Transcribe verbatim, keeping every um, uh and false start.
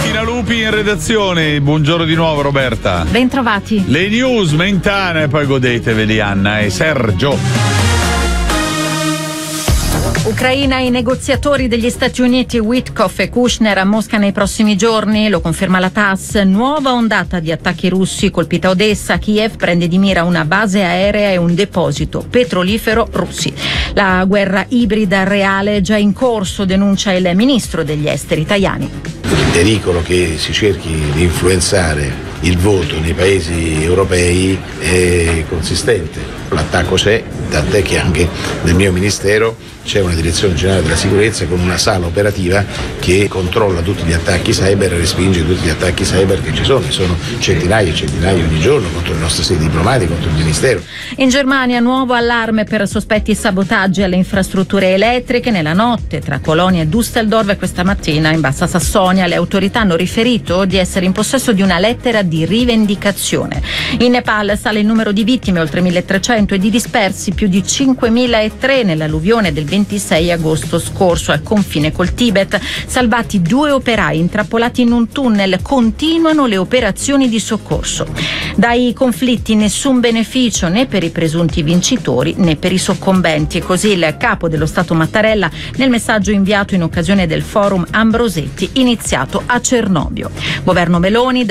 Robertina Lupi in redazione. Buongiorno di nuovo, Roberta. Bentrovati. Le news mentane e poi godeteveli, Anna e Sergio. Ucraina, i negoziatori degli Stati Uniti Witkoff e Kushner a Mosca nei prossimi giorni, lo conferma la TASS. Nuova ondata di attacchi russi, colpita Odessa. Kiev prende di mira una base aerea e un deposito petrolifero russi. La guerra ibrida reale è già in corso, denuncia il ministro degli esteri Tajani. Il pericolo che si cerchi di influenzare il voto nei paesi europei è consistente. L'attacco c'è, tant'è che anche nel mio ministero c'è una direzione generale della sicurezza con una sala operativa che controlla tutti gli attacchi cyber e respinge tutti gli attacchi cyber che ci sono, sono centinaia e centinaia ogni giorno contro le nostre sedi diplomatiche, contro il ministero. In Germania nuovo allarme per sospetti sabotaggi alle infrastrutture elettriche. Nella notte tra Colonia e Düsseldorf e questa mattina in Bassa Sassonia le autorità hanno riferito di essere in possesso di una lettera di rivendicazione. In Nepal sale il numero di vittime, oltre milletrecento, e di dispersi, più di cinquemilatrecento nell'alluvione del ventisei agosto scorso al confine col Tibet. Salvati due operai intrappolati in un tunnel, continuano le operazioni di soccorso. Dai conflitti nessun beneficio né per i presunti vincitori né per i soccombenti. Così il capo dello Stato Mattarella nel messaggio inviato in occasione del forum Ambrosetti iniziato a Cernobbio. Governo Meloni